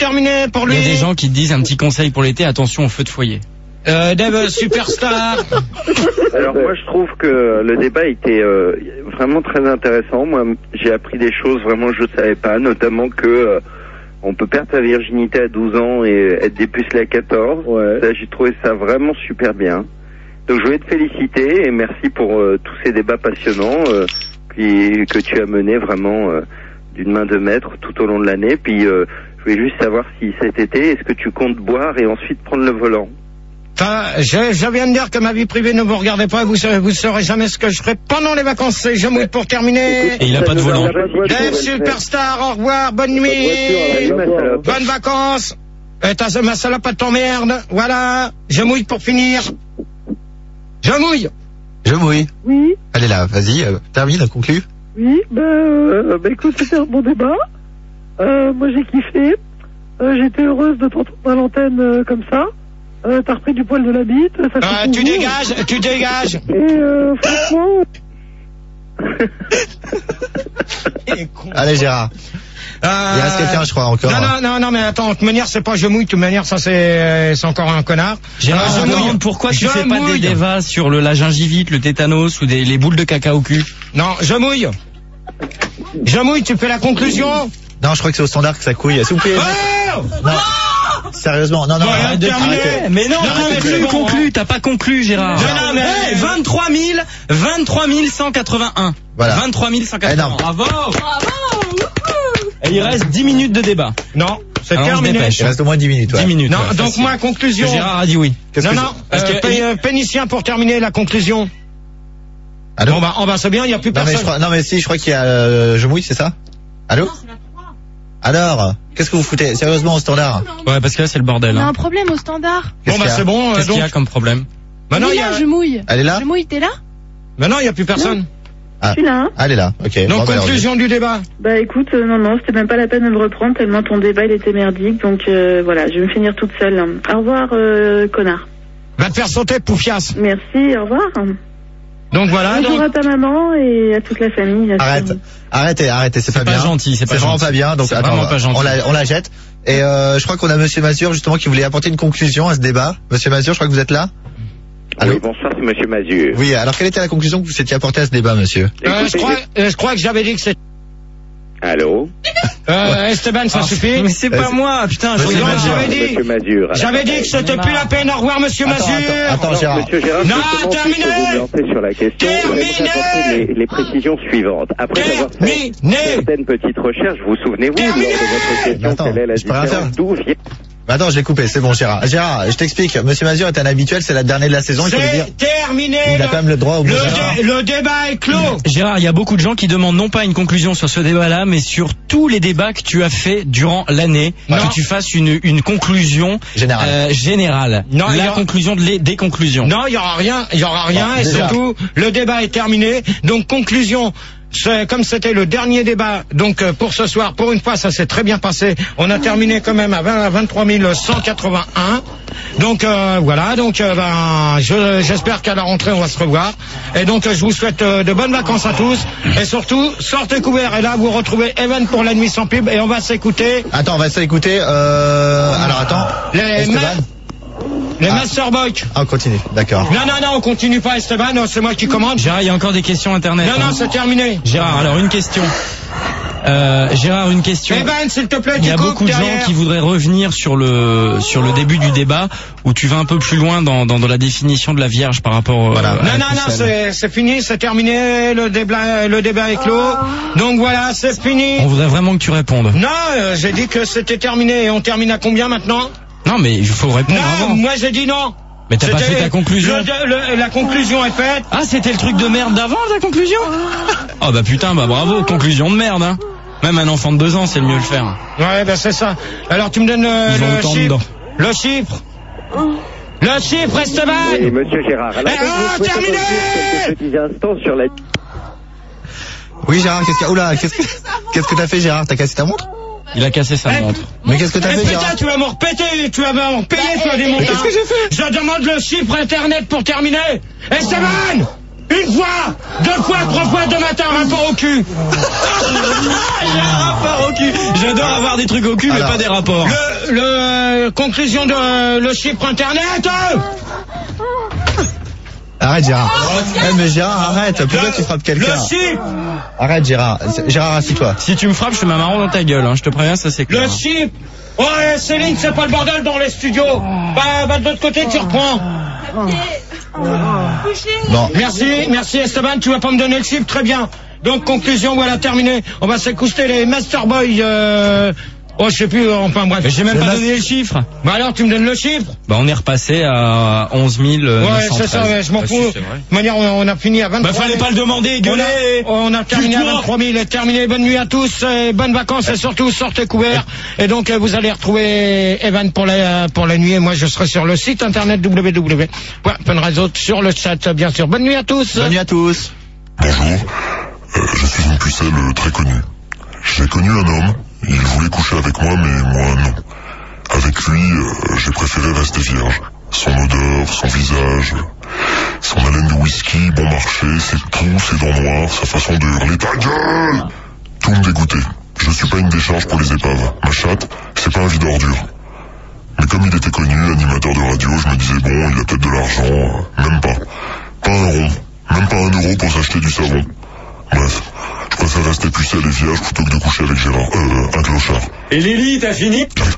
terminer pour lui. Il y a des gens qui te disent un petit conseil pour l'été, attention au feu de foyer. Dave Superstar. Alors moi je trouve que le débat était vraiment très intéressant. Moi j'ai appris des choses vraiment que je savais pas, notamment que on peut perdre sa virginité à 12 ans et être dépucelé à 14. Ouais. Ça, j'ai trouvé ça vraiment super bien. Donc je voulais te féliciter et merci pour tous ces débats passionnants que tu as menés vraiment d'une main de maître tout au long de l'année. Puis je voulais juste savoir si cet été, est-ce que tu comptes boire et ensuite prendre le volant? Je viens de dire que ma vie privée ne vous regardait pas, vous saurez jamais ce que je ferai pendant les vacances. Je mouille pour terminer. Et il a pas de volant. Dave Superstar, au revoir, bonne nuit, bonnes vacances. Ma salope pas de t'emmerde, voilà. Je mouille pour finir. Je mouille. Oui. Allez là, vas-y, termine, conclue. Oui, écoute, c'était un bon débat. Moi j'ai kiffé. J'étais heureuse de t'entendre à l'antenne comme ça. T'as repris du poil de la bite. Ça tu dégages. Et franchement... Allez Gérard. Il reste quelqu'un, je crois, encore. Non, mais attends, de toute manière, c'est pas je mouille, de toute manière, ça c'est encore un connard. Gérard, je me demande pourquoi tu fais pas des débats sur la gingivite, le tétanos ou les boules de caca au cul. Non, je mouille, tu fais la conclusion? Non, je crois que c'est au standard que ça couille. S'il vous plaît. Non. Sérieusement, non, arrêtez. Mais non, conclu, t'as pas conclu, Gérard. Non, mais 23 181. Voilà. 23 181. Bravo. Et il reste 10 minutes de débat. Non, c'est terminé. Il reste au moins 10 minutes. 10 minutes. Non, donc moi, conclusion. Gérard a dit oui. Pénicien pour terminer la conclusion. Allô? Bon, c'est bien, il n'y a plus personne. Je crois qu'il y a, je mouille, c'est ça? Allô? Alors, qu'est-ce que vous foutez sérieusement au standard? Ouais, parce que là c'est le bordel. Il y a un problème au standard. C'est bon. Qu'est-ce qu'il y a comme problème? Maintenant il y a. Je mouille. Elle est là? Je mouille, t'es là? Maintenant il n'y a plus personne. Je suis là. Elle est là. Ok. Donc conclusion du débat. Bah écoute, non, c'était même pas la peine de me reprendre tellement ton débat il était merdique. Donc voilà, je vais me finir toute seule. Au revoir, connard. Va te faire sauter, poufiasse. Merci, au revoir. Donc voilà. Bonjour à ta maman et à toute la famille. Arrêtez, c'est pas bien. Gentil, c'est vraiment pas bien. Donc vraiment pas gentil. On la jette. Et je crois qu'on a Monsieur Mazur justement qui voulait apporter une conclusion à ce débat. Monsieur Mazur, je crois que vous êtes là. Allô? Oui, bonsoir, c'est Monsieur Mazur. Oui, alors quelle était la conclusion que vous s'étiez apportée à ce débat, monsieur? Je crois que j'avais dit que c'est... Allô? Esteban, ça suffit. Mais c'est pas moi, putain, j'avais dit que c'était plus la peine. Au revoir, Monsieur Mazur. Attends, Gérard. Monsieur Gérard, non, terminé. Vous lancer sur la question. Terminé. Les précisions suivantes. Après avoir fait certaines petites recherches, vous souvenez-vous lors de votre question quelle est la différence d'où vient... Attends, je l'ai coupé, c'est bon, Gérard. Gérard, je t'explique. Monsieur Mazur est un habituel, c'est la dernière de la saison. C'est terminé. Il a quand même le droit au le débat est clos. Gérard, il y a beaucoup de gens qui demandent non pas une conclusion sur ce débat-là, mais sur tous les débats que tu as fait durant l'année. Que tu fasses une conclusion générale. Non, conclusion des conclusions. Non, il y aura rien, et surtout, le débat est terminé. Donc, conclusion. Comme c'était le dernier débat, donc pour ce soir, pour une fois, ça s'est très bien passé. On a terminé quand même à 23 181. Donc voilà, donc j'espère qu'à la rentrée on va se revoir. Et donc je vous souhaite de bonnes vacances à tous. Et surtout, sortez couverts. Et là, vous retrouvez Evan pour la nuit sans pub. Et on va s'écouter. Attends, on va s'écouter. Alors attends. Les Master Boy. On continue, d'accord. Non, on continue pas, Esteban, c'est moi qui commande. Gérard, il y a encore des questions internet. Non, c'est terminé. Gérard, alors une question. Evan, s'il te plaît, il y a beaucoup de gens qui voudraient revenir sur le début du débat où tu vas un peu plus loin dans la définition de la Vierge par rapport voilà. Non, c'est fini, c'est terminé, le débat est clos. Donc voilà, c'est fini. On voudrait vraiment que tu répondes. Non, j'ai dit que c'était terminé et on termine à combien maintenant? Non, mais il faut répondre avant. Moi j'ai dit non. Mais t'as pas fait ta conclusion. La conclusion est faite. Ah, c'était le truc de merde d'avant, ta conclusion? Oh bah putain, bravo, conclusion de merde, hein. Même un enfant de 2 ans, c'est le mieux le faire. Ouais, c'est ça. Alors tu me donnes le chiffre. Le chiffre. Le chiffre, Esteban. Oui, Monsieur Gérard. Terminé. Quelques petits instants sur la... Oui, Gérard, qu'est-ce que t'as fait, Gérard? T'as cassé ta montre? Il a cassé sa montre. Mais qu'est-ce que t'as fait, Gérard? Tu vas me repéter, tu vas me payer, toi, des montants. Qu'est-ce que j'ai fait? Je demande le chiffre internet pour terminer. Esteban! Une fois, 2 fois, 3 fois, 2 matins, rapport au cul. Il y a un rapport au cul. J'adore avoir des trucs au cul, mais pas des rapports. Conclusion de le chiffre internet. Arrête Gérard. Mais Gérard, arrête. Pourquoi tu frappes quelqu'un? Le chiffre. Arrête Gérard. Gérard, assis-toi. Si tu me frappes, je te mets un marron dans ta gueule, hein. Je te préviens, ça c'est clair. Le chiffre. Ouais, Céline, c'est pas le bordel dans les studios. Bah de l'autre côté, tu reprends. Bon. Merci Esteban, tu vas pas me donner le chiffre, très bien. Donc conclusion, voilà, terminé. On va s'écouter les Master Boy. Oh, je sais plus, enfin bref. Mais j'ai même pas donné le chiffre. Bah alors, tu me donnes le chiffre. Bah on est repassé à 11 000. Ouais, c'est ça, ouais, je m'en fous. De toute manière, on a fini à 23 000. Bah fallait pas le demander, gueuler. On a terminé à 23 000 et terminé. Bonne nuit à tous, bonnes vacances et surtout sortez couverts. Et donc vous allez retrouver Evan pour la nuit et moi je serai sur le site internet www.funradio sur le chat bien sûr. Bonne nuit à tous. Bonne nuit à tous. Bonjour, je suis une pucelle très connue. J'ai connu un homme, il voulait coucher avec moi, mais moi non. Avec lui, j'ai préféré rester vierge. Son odeur, son visage, son haleine de whisky, bon marché, ses poux, ses dents noires, sa façon de hurler « Ta gueule !» Tout me dégoûtait. Je suis pas une décharge pour les épaves. Ma chatte, c'est pas un vide ordure. Mais comme il était connu, animateur de radio, je me disais bon, il a peut-être de l'argent, même pas. Pas un rond, même pas 1 euro pour s'acheter du savon. Bref, je préfère rester pucelle et vierge plutôt que de coucher avec Gérard, un clochard. Et Lily, t'as fini?